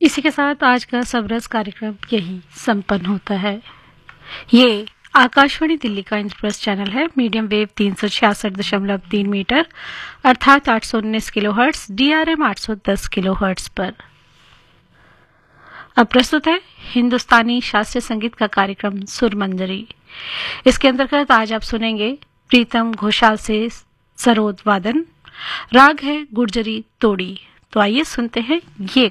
इसी के साथ आज का सबरस कार्यक्रम यही संपन्न होता है। ये आकाशवाणी दिल्ली का इंप्रेस चैनल है। मीडियम वेव 366.3 मीटर अर्थात 819 किलोहर्ट्ज, DRM 810 किलोहर्ट्ज पर। अब प्रस्तुत है हिंदुस्तानी शास्त्रीय संगीत का कार्यक्रम सुरमंजरी। इसके अंतर्गत आज आप सुनेंगे प्रीतम घोषाल से सरोद वादन। राग है गुर्जरी तोड़ी। तो आइए सुनते हैं ये